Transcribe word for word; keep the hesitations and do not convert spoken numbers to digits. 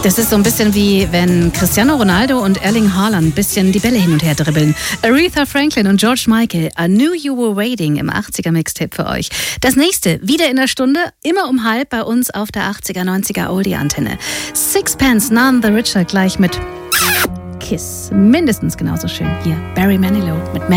Das ist so ein bisschen wie wenn Cristiano Ronaldo und Erling Haaland ein bisschen die Bälle hin und her dribbeln. Aretha Franklin und George Michael, I Knew You Were Waiting im achtziger-Mixtape für euch. Das nächste, wieder in der Stunde, immer um halb bei uns auf der achtziger-neunziger Oldie-Antenne. Sixpence None the Richer gleich mit Kiss. Mindestens genauso schön. Hier, Barry Manilow mit